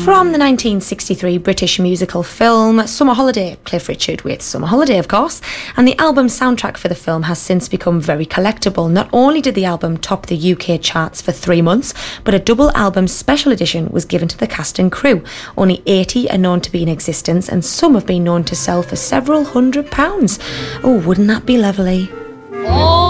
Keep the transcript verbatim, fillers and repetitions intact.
From the nineteen sixty-three British musical film Summer Holiday, Cliff Richard with Summer Holiday, of course, and the album soundtrack for the film has since become very collectible. Not only did the album top the U K charts for three months, but a double album special edition was given to the cast and crew. Only eighty are known to be in existence, and some have been known to sell for several hundred pounds. Oh, wouldn't that be lovely? Oh.